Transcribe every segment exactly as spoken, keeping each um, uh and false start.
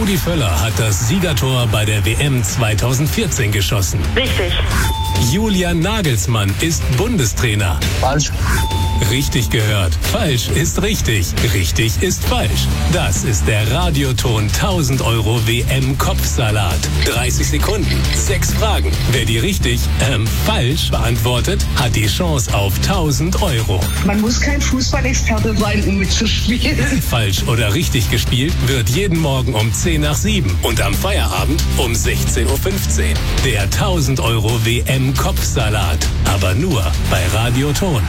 Rudi Völler hat das Siegertor bei der W M zweitausendvierzehn geschossen. Richtig. Julian Nagelsmann ist Bundestrainer. Falsch. Richtig gehört. Falsch ist richtig. Richtig ist falsch. Das ist der Radioton tausend Euro W M-Kopfsalat. dreißig Sekunden, sechs Fragen. Wer die richtig, ähm, falsch beantwortet, hat die Chance auf tausend Euro. Man muss kein Fußballexperte sein, um mitzuspielen. Falsch oder richtig gespielt wird jeden Morgen um zehn nach sieben und am Feierabend um sechzehn Uhr fünfzehn. Der tausend Euro W M-Kopfsalat. Aber nur bei Radioton.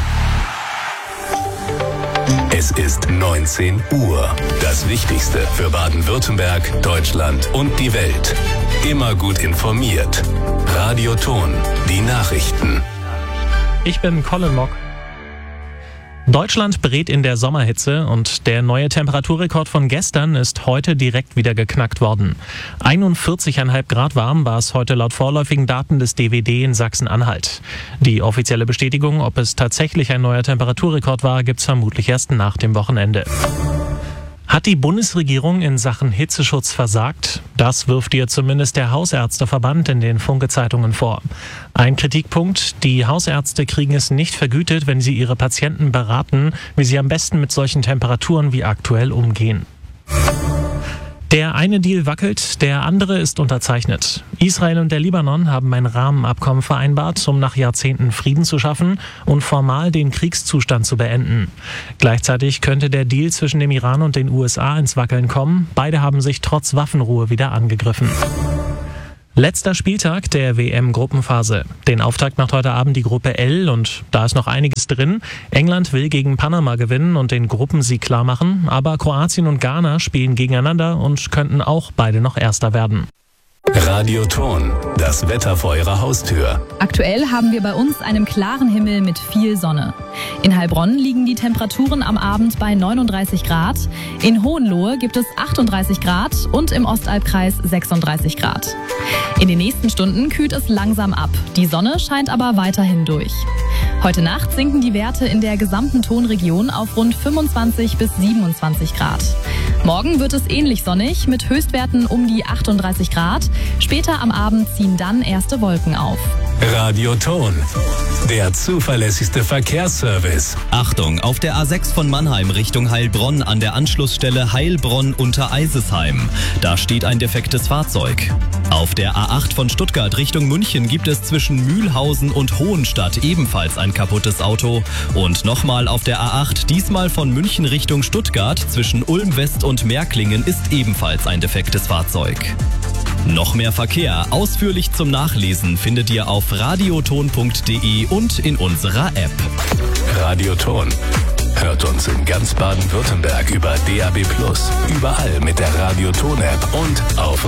Es ist neunzehn Uhr. Das Wichtigste für Baden-Württemberg, Deutschland und die Welt. Immer gut informiert. Radioton. Die Nachrichten. Ich bin Colin Mock. Deutschland berät in der Sommerhitze und der neue Temperaturrekord von gestern ist heute direkt wieder geknackt worden. einundvierzig Komma fünf Grad warm war es heute laut vorläufigen Daten des D W D in Sachsen-Anhalt. Die offizielle Bestätigung, ob es tatsächlich ein neuer Temperaturrekord war, gibt's vermutlich erst nach dem Wochenende. Hat die Bundesregierung in Sachen Hitzeschutz versagt? Das wirft ihr zumindest der Hausärzteverband in den Funke-Zeitungen vor. Ein Kritikpunkt: Die Hausärzte kriegen es nicht vergütet, wenn sie ihre Patienten beraten, wie sie am besten mit solchen Temperaturen wie aktuell umgehen. Der eine Deal wackelt, der andere ist unterzeichnet. Israel und der Libanon haben ein Rahmenabkommen vereinbart, um nach Jahrzehnten Frieden zu schaffen und formal den Kriegszustand zu beenden. Gleichzeitig könnte der Deal zwischen dem Iran und den U S A ins Wackeln kommen. Beide haben sich trotz Waffenruhe wieder angegriffen. Letzter Spieltag der W M-Gruppenphase. Den Auftakt macht heute Abend die Gruppe L und da ist noch einiges drin. England will gegen Panama gewinnen und den Gruppensieg klar machen, aber Kroatien und Ghana spielen gegeneinander und könnten auch beide noch Erster werden. Radioton. Das Wetter vor Ihrer Haustür. Aktuell haben wir bei uns einen klaren Himmel mit viel Sonne. In Heilbronn liegen die Temperaturen am Abend bei neununddreißig Grad. In Hohenlohe gibt es achtunddreißig Grad und im Ostalbkreis sechsunddreißig Grad. In den nächsten Stunden kühlt es langsam ab. Die Sonne scheint aber weiterhin durch. Heute Nacht sinken die Werte in der gesamten Tonregion auf rund fünfundzwanzig bis siebenundzwanzig Grad. Morgen wird es ähnlich sonnig mit Höchstwerten um die achtunddreißig Grad. Später am Abend ziehen dann erste Wolken auf. Radioton. Der zuverlässigste Verkehrsservice. Achtung, auf der A sechs von Mannheim Richtung Heilbronn an der Anschlussstelle Heilbronn unter Eisesheim. Da steht ein defektes Fahrzeug. Auf der A acht von Stuttgart Richtung München gibt es zwischen Mühlhausen und Hohenstadt ebenfalls ein kaputtes Auto. Und nochmal auf der A acht, diesmal von München Richtung Stuttgart, zwischen Ulm West und Märklingen ist ebenfalls ein defektes Fahrzeug. Noch mehr Verkehr, ausführlich zum Nachlesen, findet ihr auf radioton punkt de und in unserer App. Radioton. Hört uns in ganz Baden-Württemberg über D A B plus, überall mit der Radioton-App und auf